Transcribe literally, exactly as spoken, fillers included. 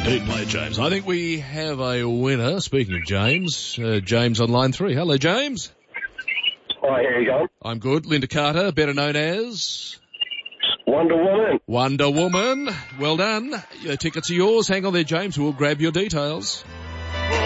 Indeed, play James. I think we have a winner. Speaking of James, uh, James on line three. Hello, James. Hi, how you going? I'm good. Linda Carter, better known as Wonder Woman. Wonder Woman. Well done. Your tickets are yours. Hang on there, James. We'll grab your details.